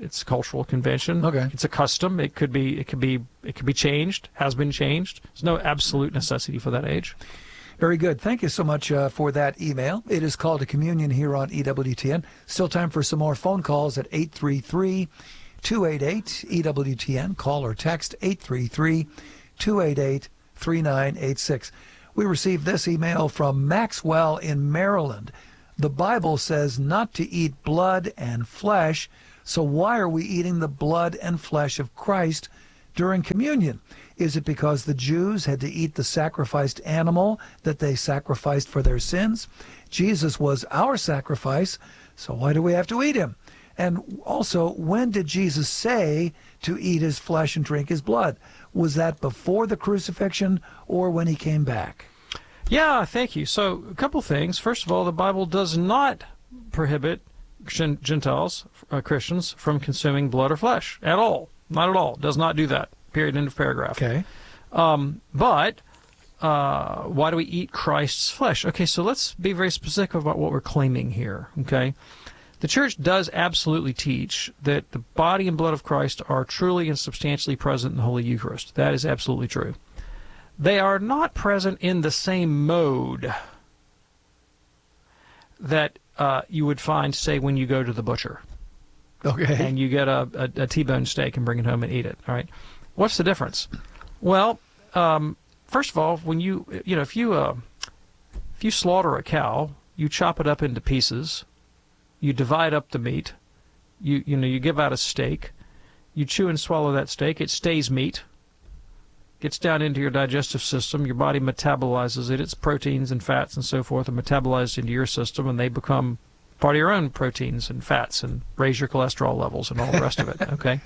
S18: It's a cultural convention.
S17: Okay.
S18: It's a custom. It could be. It could be. It could be changed. Has been changed. There's no absolute necessity for that age.
S17: Very good. Thank you so much uh, for that email. It is Call to Communion here on E W T N. Still time for some more phone calls at eight three three, two eight eight, E W T N. Call or text eight three three, two eight eight, three nine eight six. We received this email from Maxwell in Maryland. The Bible says not to eat blood and flesh, so why are we eating the blood and flesh of Christ during communion? Is it because the Jews had to eat the sacrificed animal that they sacrificed for their sins? Jesus was our sacrifice, so why do we have to eat him? And also, when did Jesus say to eat his flesh and drink his blood? Was that before the crucifixion or when he came back?
S18: Yeah, thank you. So, a couple things. First of all, the Bible does not prohibit Gentiles, uh, Christians, from consuming blood or flesh at all. Not at all. Does not do that. Period. End of paragraph.
S17: Okay.
S18: Um, but uh, why do we eat Christ's flesh? Okay, so let's be very specific about what we're claiming here. Okay. The church does absolutely teach that the body and blood of Christ are truly and substantially present in the Holy Eucharist. That is absolutely true. They are not present in the same mode that uh, you would find, say, when you go to the butcher.
S17: Okay.
S18: And you get a, a, a T-bone steak and bring it home and eat it. All right. What's the difference? Well, um, first of all, when you you know if you uh, if you slaughter a cow, you chop it up into pieces, you divide up the meat, you you know you give out a steak, you chew and swallow that steak. It stays meat, gets down into your digestive system. Your body metabolizes it. Its proteins and fats and so forth are metabolized into your system, and they become part of your own proteins and fats and raise your cholesterol levels and all the rest of it. Okay.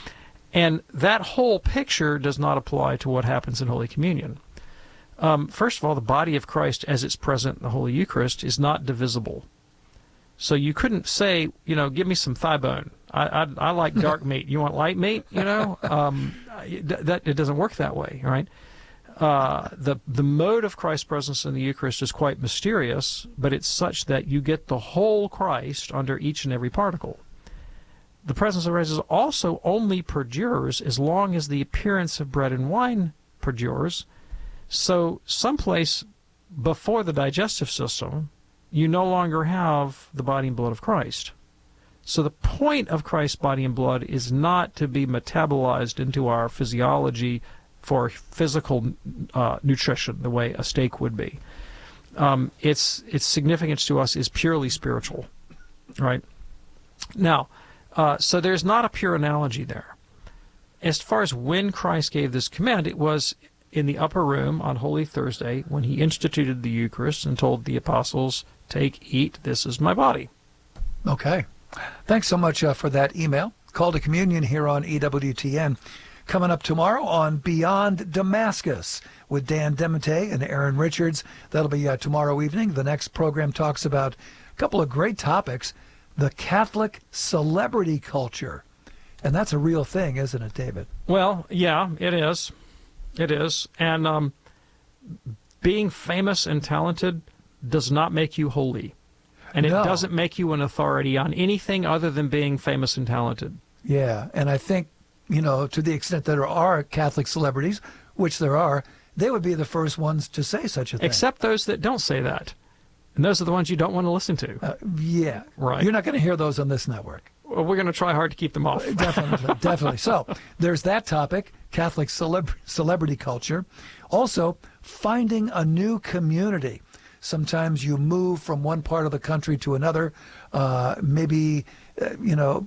S18: And that whole picture does not apply to what happens in Holy Communion. Um, first of all, the body of Christ as it's present in the Holy Eucharist is not divisible. So you couldn't say, you know, give me some thigh bone. I I, I like dark meat. You want light meat? You know, um, that it doesn't work that way. All right. Uh, the the mode of Christ's presence in the Eucharist is quite mysterious, but it's such that you get the whole Christ under each and every particle. The presence of Christ also only perdures as long as the appearance of bread and wine perdures. So someplace before the digestive system, you no longer have the body and blood of Christ. So the point of Christ's body and blood is not to be metabolized into our physiology for physical uh, nutrition, the way a steak would be. Um, its its significance to us is purely spiritual, right? Now, uh, so there's not a pure analogy there. As far as when Christ gave this command, it was in the upper room on Holy Thursday when he instituted the Eucharist and told the apostles, "Take, eat, this is my body."
S17: Okay. Thanks so much uh, for that email. Call to Communion here on E W T N. Coming up tomorrow on Beyond Damascus with Dan Demente and Aaron Richards. That'll be uh, tomorrow evening. The next program talks about a couple of great topics. The Catholic celebrity culture. And that's a real thing, isn't it, David?
S18: Well, yeah, it is. It is. And um, being famous and talented does not make you holy. And it
S17: No.
S18: doesn't make you an authority on anything other than being famous and talented.
S17: Yeah, and I think, you know, to the extent that there are Catholic celebrities, which there are, they would be the first ones to say such a thing.
S18: Except those that don't say that. And those are the ones you don't want to listen to.
S17: Uh, yeah.
S18: Right.
S17: You're not going to hear those on this network.
S18: Well, we're going to try hard to keep them off.
S17: Definitely, definitely. So there's that topic, Catholic celeb- celebrity culture. Also, finding a new community. Sometimes you move from one part of the country to another. Uh, maybe, uh, you know,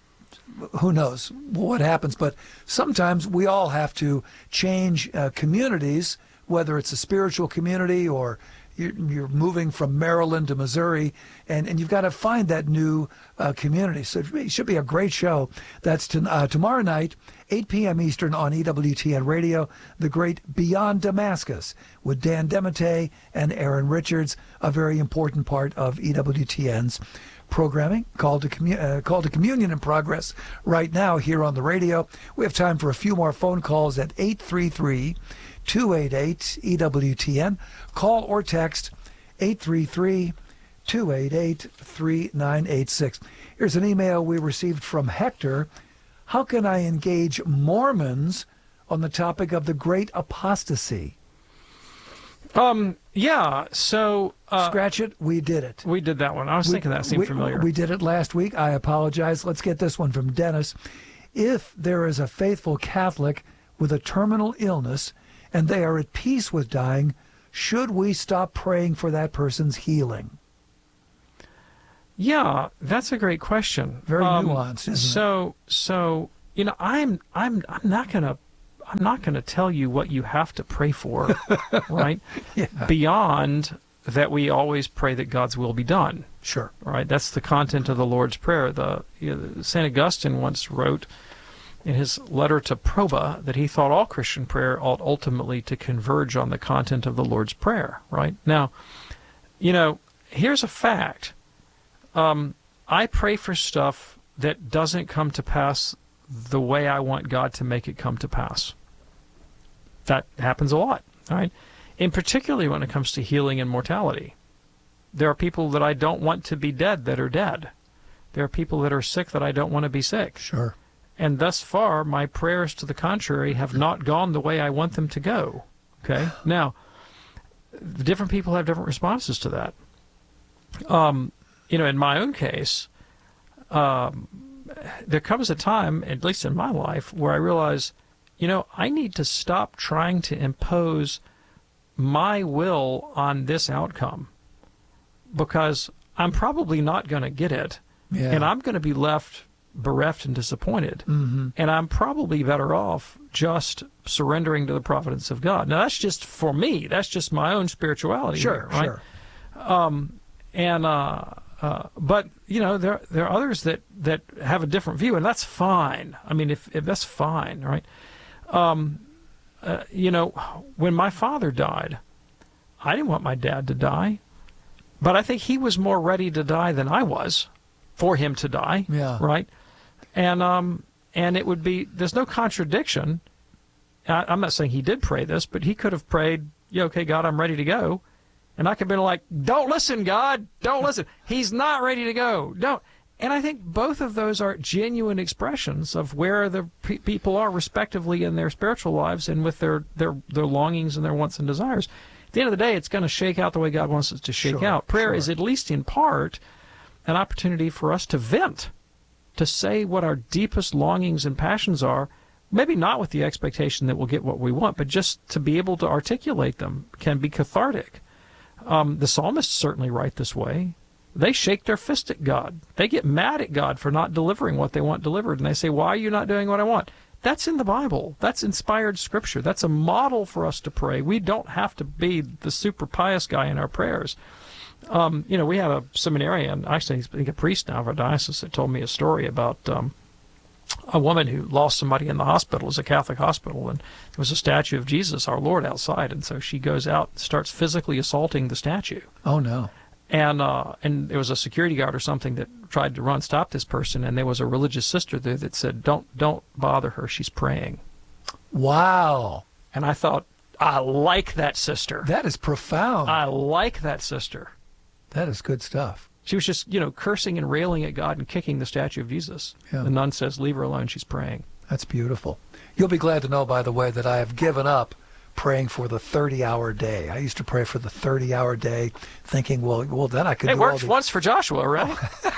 S17: who knows what happens. But sometimes we all have to change uh, communities, whether it's a spiritual community or you're, you're moving from Maryland to Missouri, and, and you've got to find that new uh, community. So it should be a great show. That's to, uh, tomorrow night, eight p.m. Eastern on E W T N Radio, the great Beyond Damascus with Dan Demente and Aaron Richards, a very important part of E W T N's programming. Call to, commu- uh, call to Communion in progress right now here on the radio. We have time for a few more phone calls at eight three three, two eight eight, E W T N. Call or text eight three three, two eight eight, three nine eight six. Here's an email we received from Hector. How can I engage Mormons on the topic of the great apostasy?
S18: Um. Yeah. So uh,
S17: scratch it. We did it.
S18: We did that one. I was
S17: we,
S18: thinking that seemed
S17: we,
S18: familiar.
S17: We did it last week. I apologize. Let's get this one from Dennis. If there is a faithful Catholic with a terminal illness and they are at peace with dying, should we stop praying for that person's healing?
S18: Yeah, that's a great question.
S17: Very
S18: um,
S17: nuanced, isn't
S18: so, it? So, you know, I'm I'm I'm not gonna I'm not gonna tell you what you have to pray for, right?
S17: Yeah.
S18: Beyond that, we always pray that God's will be done.
S17: Sure.
S18: Right. That's the content of the Lord's Prayer. The you know, Saint Augustine once wrote in his letter to Proba that he thought all Christian prayer ought ultimately to converge on the content of the Lord's Prayer. Right. Now, you know, here's a fact. Um, I pray for stuff that doesn't come to pass the way I want God to make it come to pass. That happens a lot, all right? And particularly when it comes to healing and mortality. There are people that I don't want to be dead that are dead. There are people that are sick that I don't want to be sick.
S17: Sure.
S18: And thus far, my prayers to the contrary have not gone the way I want them to go. Okay? Now, different people have different responses to that. Um, you know, in my own case, um, there comes a time, at least in my life, where I realize, you know, I need to stop trying to impose my will on this outcome because I'm probably not going to get it,
S17: yeah.
S18: and I'm going to be left bereft and disappointed,
S17: mm-hmm.
S18: and I'm probably better off just surrendering to the providence of God. Now, that's just for me. That's just my own spirituality.
S17: Sure,
S18: here, right?
S17: sure.
S18: Um, and uh, uh, but you know, there there are others that that have a different view, and that's fine. I mean, if, if that's fine, right? Um, uh, you know, when my father died, I didn't want my dad to die, but I think he was more ready to die than I was for him to die.
S17: Yeah.
S18: Right. And um, and it would be there's no contradiction. I, I'm not saying he did pray this, but he could have prayed, "Yeah, okay, God, I'm ready to go." And I could have been like, "Don't listen, God, don't listen. He's not ready to go. Don't." And I think both of those are genuine expressions of where the pe- people are respectively in their spiritual lives and with their, their, their longings and their wants and desires. At the end of the day, it's going to shake out the way God wants it to shake
S17: Sure,
S18: out. Prayer
S17: sure.
S18: is, at least in part, an opportunity for us to vent, to say what our deepest longings and passions are, maybe not with the expectation that we'll get what we want, but just to be able to articulate them can be cathartic. Um, the psalmists certainly write this way. They shake their fist at God. They get mad at God for not delivering what they want delivered, and they say, "Why are you not doing what I want?" That's in the Bible. That's inspired Scripture. That's a model for us to pray. We don't have to be the super pious guy in our prayers. Um, you know, we have a seminarian, actually he's a priest now of our diocese, that told me a story about um, a woman who lost somebody in the hospital. It was a Catholic hospital, and there was a statue of Jesus, our Lord, outside, and so she goes out and starts physically assaulting the statue.
S17: Oh, no.
S18: And uh, and there was a security guard or something that tried to run stop this person, and there was a religious sister there that said, "Don't don't bother her. She's praying."
S17: Wow.
S18: And I thought, I like that sister.
S17: That is profound.
S18: I like that sister.
S17: That is good stuff.
S18: She was just, you know, cursing and railing at God and kicking the statue of Jesus.
S17: Yeah.
S18: The nun says, "Leave her alone. She's praying."
S17: That's beautiful. You'll be glad to know, by the way, that I have given up praying for the thirty-hour day. I used to pray for the thirty-hour day, thinking, well, well, then I could
S18: it
S17: do
S18: worked
S17: all the...
S18: once for Joshua, right?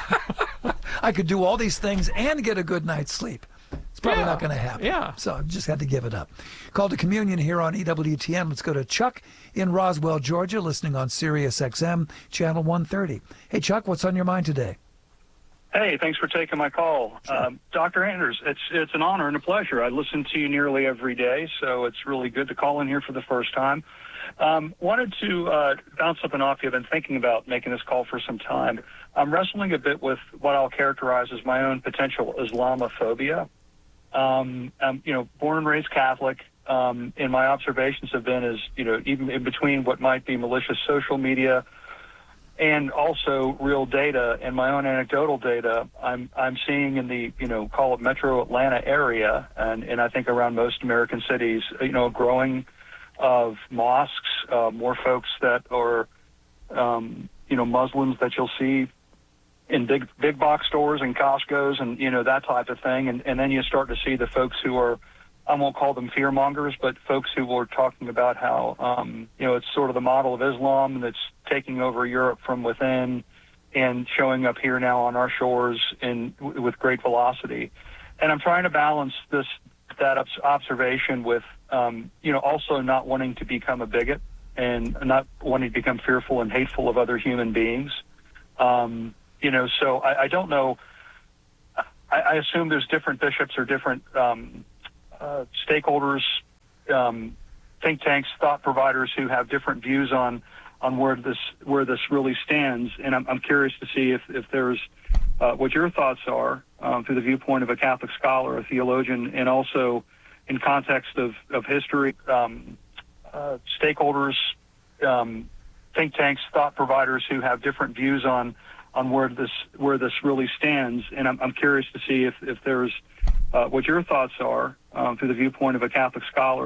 S17: I could do all these things and get a good night's sleep. It's probably
S18: Yeah.
S17: not going to happen.
S18: Yeah.
S17: So I just had to give it up. Call to Communion here on E W T N. Let's go to Chuck in Roswell, Georgia, listening on Sirius X M, channel one thirty. Hey, Chuck, what's on your mind today?
S4: Hey, thanks for taking my call.
S17: Sure.
S4: Um, Doctor Anders, it's it's an honor and a pleasure. I listen to you nearly every day, so it's really good to call in here for the first time. Um, wanted to uh, bounce something off you. I've been thinking about making this call for some time. I'm wrestling a bit with what I'll characterize as my own potential Islamophobia. Um, I'm, you know, born and raised Catholic, um, and my observations have been is, you know, even in between what might be malicious social media and also real data and my own anecdotal data, I'm I'm seeing in the, you know, call it metro Atlanta area, and, and I think around most American cities, you know, a growing of mosques, uh, more folks that are, um, you know, Muslims that you'll see in big big box stores and Costco's and, you know, that type of thing. And, and then you start to see the folks who are, I won't call them fear mongers, but folks who are talking about how, um, you know, it's sort of the model of Islam that's taking over Europe from within and showing up here now on our shores in with great velocity. And I'm trying to balance this that observation with, um, you know, also not wanting to become a bigot and not wanting to become fearful and hateful of other human beings. Um, you know, so I, I don't know. I, I assume there's different bishops or different um, uh, stakeholders, um, think tanks, thought providers who have different views on on where this where this really stands. And I'm, I'm curious to see if, if there's uh, what your thoughts are um, through the viewpoint of a Catholic scholar, a theologian, and also in context of, of history, um, uh, stakeholders, um, think tanks, thought providers who have different views on on where this where this really stands. And I'm, I'm curious to see if, if there's uh, what your thoughts are um, through the viewpoint of a Catholic scholar.